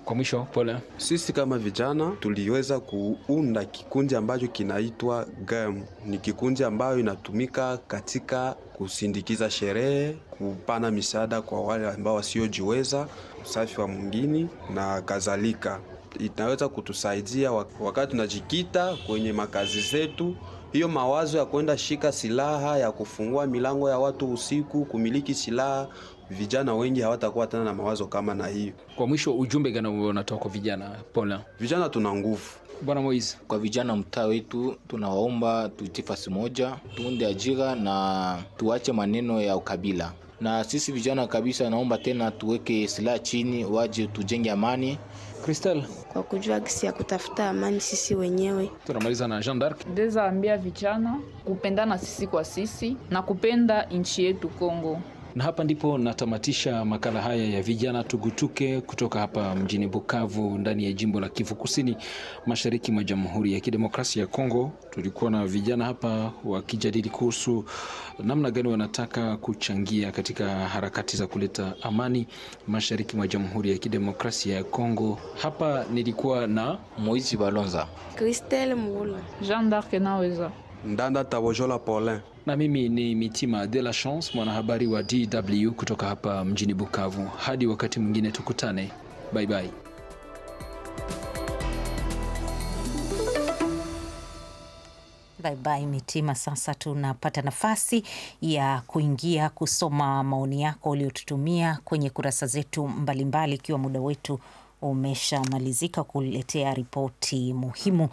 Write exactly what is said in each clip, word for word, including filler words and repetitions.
Kwa mwisho, pole. Sisi kama vijana tuliweza kuunda kikundi ambacho kinaitwa G A M. Ni kikundi ambayo inatumika katika kusindikiza sherehe, kupana misaada kwa wale ambao wasiojiweza, usafi wa mwingine na kadhalika. Inaweza kutusaidia wakati tunajikita kwenye makazi zetu. Hiyo mawazo ya kwenda shika silaha, ya kufungua milango ya watu usiku, kumiliki silaha, vijana wengi hawatakuwa tena na mawazo kama na hiyo. Kwa mwisho, ujumbe gani unatoa kwa vijana? Pole. Vijana tuna nguvu. Bwana Moiz. Kwa vijana mtaa wetu tunawaomba tuitifasi moja, tuunde ajira na tuache maneno ya ukabila. Na sisi vijana kabisa naomba tena tuweke silaha chini, waje tujenge amani. Crystal. Kwa kujua kisi ya kutafuta amani sisi wenyewe. Tunamaliza na Jean d'Arc. Ndeza ambia vijana kupendana sisi kwa sisi na kupenda nchi yetu Kongo. Na hapa ndipo natamatisha makala haya ya vijana tugutuke kutoka hapa mjini Bukavu ndani ya jimbo la Kivu Kusini mashariki mwa Jamhuri ya Kidemokrasia ya Kongo. Tulikuwa na vijana hapa wakijadili kuhusu namna gani wanataka kuchangia katika harakati za kuleta amani mashariki mwa Jamhuri ya Kidemokrasia ya Kongo. Hapa nilikuwa na Moizi Balonza, Christelle Mula, Jean d'Arc naweza Ndanda Tabojola Paulin. Na mimi ni Mitima de la Chance, mwanahabari wa D W kutoka hapa mjini Bukavu. Hadi wakati mwingine tukutane. Bye bye. Bye bye Mitima. Sasa tunapata nafasi ya kuingia kusoma maoni yako uliotutumia kwenye kurasa zetu mbalimbali, ikiwa muda wetu umeshamalizika kuletea ripoti muhimu.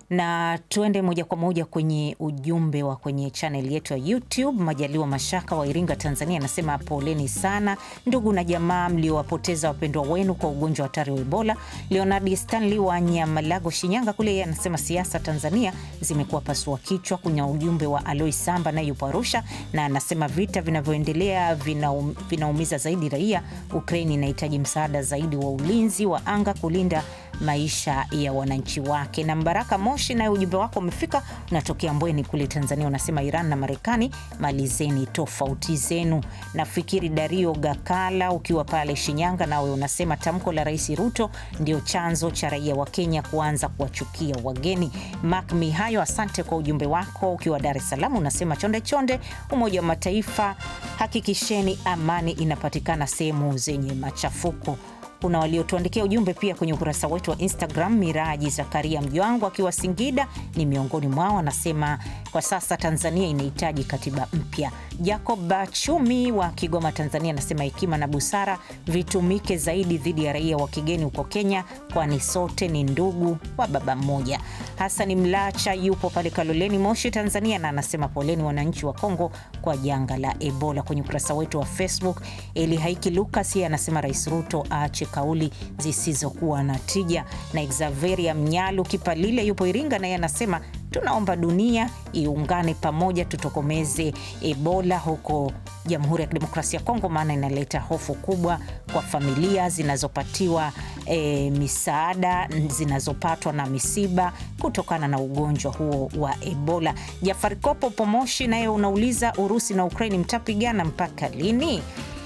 Na tuende moja kwa moja kwenye ujumbe wa kwenye channel yetu ya YouTube. Majaliwa Mashaka wa Iringa, Tanzania anasema poleni sana ndugu na jamaa mliowapoteza wapendwa wenu kwa ugonjwa hatari wa Ebola. Leonard Stanley wa Nyamalago, Shinyanga kule, yeye anasema siasa Tanzania zimekuwa pasua kichwa. Kuna ujumbe wa Alois Samba na yupo Arusha, na anasema vita vinavyoendelea vinaum, vinaumiza zaidi raia. Ukraine inahitaji msaada zaidi wa ulinzi wa anga kulinda maisha ya wananchi wake. Na Mbaraka Moshi, na ujumbe wako umefika, unatokea Mbweni kule Tanzania, unasema Iran na Marekani malizeni tofauti zenu. Na Fikiri Dario Gakala ukiwa pale Shinyanga, nawe unasema tamko la Rais Ruto ndio chanzo cha raia wa Kenya kuanza kuwachukia wageni. Mark Mihayo, asante kwa ujumbe wako ukiwa Dar es Salaam, unasema chonde chonde Umoja wa Mataifa, hakikisheni amani inapatikana sehemu zenye machafuko. Kuna waliotuandikia ujumbe pia kwenye ukurasa wetu wa Instagram. Miraji Zakaria Mjwangu akiwa Singida ni miongoni mwao, anasema kwa sasa Tanzania inahitaji katiba mpya. Jacob Bachumi wa Kigoma, Tanzania anasema hekima na busara vitumike zaidi dhidi ya raia wa kigeni huko Kenya, kwani sote ni ndugu wa baba mmoja. Hassan Mlacha yupo pale Kaloleni, Moshi, Tanzania, na anasema poleni wananchi wa Kongo kwa janga la Ebola. Kwenye ukurasa wetu wa Facebook, Eli Haiki Lucas yeye anasema Rais Ruto aache kauli zisizokuwa na tija. Na Xaveria Mnyalu Kipalile yupo Iringa, na yeye anasema tunaomba dunia iungane pamoja tutokomeze Ebola huko Jamhuri ya Kidemokrasia ya Kongo, maana inaleta hofu kubwa kwa familia zinazopatiwa e, misaada, zinazopatwa na misiba kutokana na ugonjwa huo wa Ebola. Jafari Kopo Pomoshi naye unauliza Urusi na Ukraine mtapigana mpaka lini?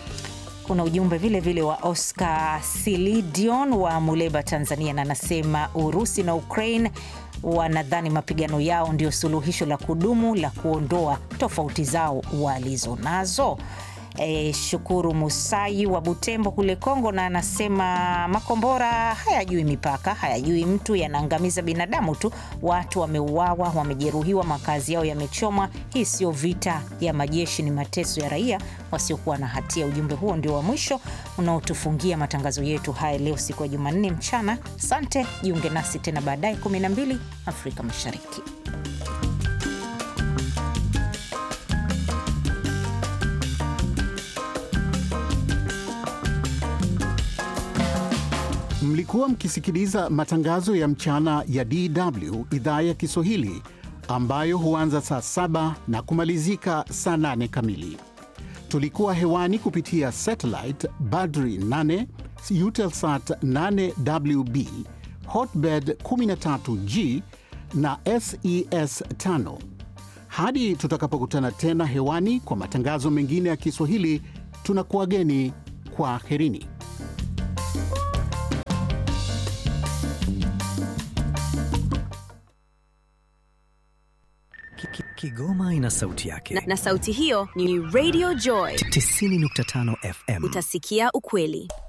Kuna ujumbe vile vile wa Oscar Silidion wa Muleba, Tanzania, na anasema Urusi na Ukraine wanadhani mapigano yao ndio suluhisho la kudumu la kuondoa tofauti zao walizonazo. E, Shukuru Musai wa Butembo kule Kongo, na anasema makombora hayajui mipaka, hayajui mtu, yanaangamiza binadamu tu. Watu wameuawa, wamejeruhiwa, makazi yao yamechomwa. Hii sio vita ya majeshi, ni mateso ya raia wasiokuwa na hatia. Ujumbe huo ndio wa mwisho unaotufungia matangazo yetu haya leo siku ya Jumanne mchana. Asante, jiunge nasi tena baadaye kumi na mbili Afrika Mashariki. Mlikuwa mkisikiliza matangazo ya mchana ya D W idhaa ya Kiswahili ambayo huanza saa saba na kumalizika saa nane kamili. Tulikuwa hewani kupitia satellite Badri nane, Eutelsat nane W B, Hotbird kumi na tatu G na S E S tano. Hadi tutakapokutana tena hewani kwa matangazo mengine ya Kiswahili, tunakuageni kwa herini. Kigoma ina sauti yake. Na, na sauti hiyo ni Radio Joy tisini nukta tano F M. Utasikia ukweli.